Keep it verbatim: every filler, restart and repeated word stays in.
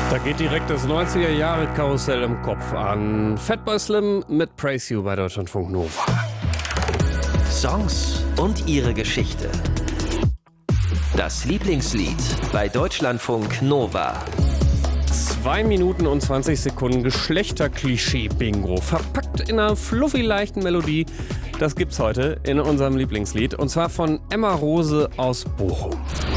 Da geht direkt das neunziger-Jahre-Karussell im Kopf an. Fatboy Slim mit Praise You bei Deutschlandfunk Nova. Songs und ihre Geschichte. Das Lieblingslied bei Deutschlandfunk Nova. Zwei Minuten und zwanzig Sekunden Geschlechterklischee-Bingo. Verpackt in einer fluffy leichten Melodie. Das gibt's heute in unserem Lieblingslied. Und zwar von Emma Rose aus Bochum.